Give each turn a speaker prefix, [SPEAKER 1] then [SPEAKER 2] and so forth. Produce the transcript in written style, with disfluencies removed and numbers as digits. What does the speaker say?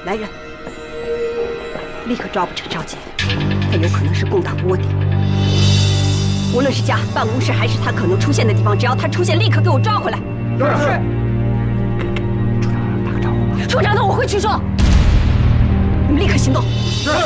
[SPEAKER 1] 来人，立刻抓捕陈少杰，他有可能是共党窝底。无论是家、办公室，还是他可能出现的地方，只要他出现，立刻给我抓回来。是。处长，打个招呼吧。处长，那我会去说。你们立刻行动。是。